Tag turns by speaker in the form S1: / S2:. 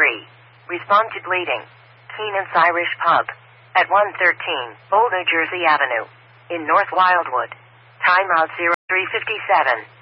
S1: Respond to bleeding. Keenan's Irish Pub. At 113 Old New Jersey Avenue. In North Wildwood. Timeout 0357.